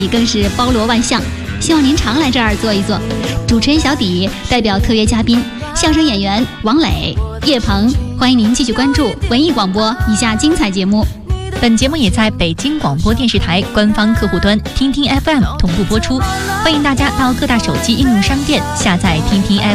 更是包罗万象，希望您常来这儿坐一坐。主持人小底代表特约嘉宾相声演员王磊、叶鹏，欢迎您继续关注文艺广播以下精彩节目。 本节目也在北京广播电视台官方客户端听听 FM 同步播出，欢迎大家到各大手机应用商店下载听听